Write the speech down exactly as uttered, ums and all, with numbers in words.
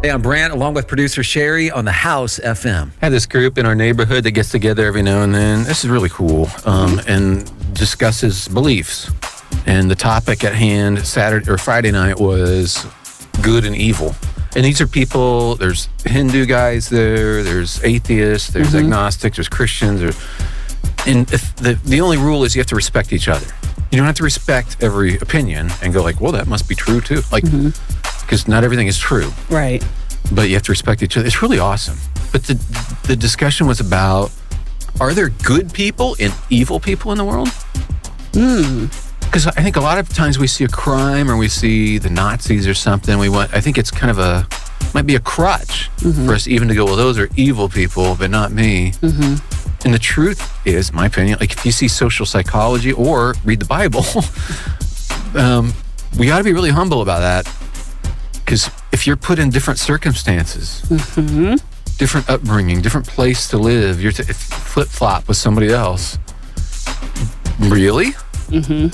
Hey, I'm Brant, along with producer Sherry on the House F M. I have this group in our neighborhood that gets together every now and then. This is really cool, um, and discusses beliefs. And the topic at hand Saturday or Friday night was good and evil. And these are people, there's Hindu guys there, there's atheists, there's mm-hmm. agnostics, there's Christians. There's, and if the, the only rule is you have to respect each other. You don't have to respect every opinion and go like, well, that must be true too. Like, because mm-hmm. not everything is true. Right. But you have to respect each other. It's really awesome. But the the discussion was about, are there good people and evil people in the world? Hmm. Because I think a lot of times we see a crime or we see the Nazis or something. We want. I think it's kind of a, might be a crutch mm-hmm. for us even to go, well, those are evil people, but not me. Mm-hmm. And the truth is, my opinion, like if you see social psychology or read the Bible, um, we got to be really humble about that. Because if you're put in different circumstances, mm-hmm. different upbringing, different place to live, you're to flip-flop with somebody else. Really? Mm-hmm.